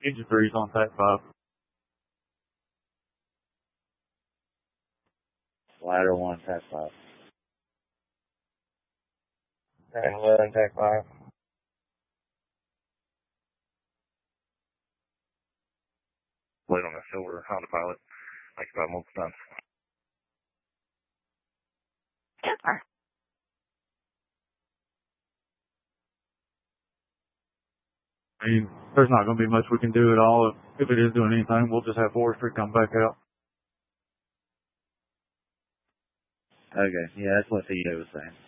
Engine 3's on TAC 5. Ladder 1, TAC 5. Alright, 11, TAC 5. Late on the silver Honda Pilot. Like about multiple times. I mean, there's not going to be much we can do at all. If it is doing anything, we'll just have forestry come back out. Okay, yeah, that's what CEO was saying.